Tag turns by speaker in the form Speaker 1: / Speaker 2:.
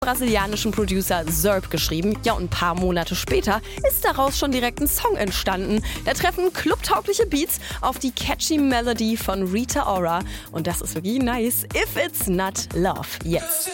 Speaker 1: brasilianischen Producer Zerb geschrieben. Ja, und ein paar Monate später ist daraus schon direkt ein Song entstanden. Da treffen clubtaugliche Beats auf die catchy Melody von Rita Ora. Und das ist wirklich nice. If It's Not Love. Yes.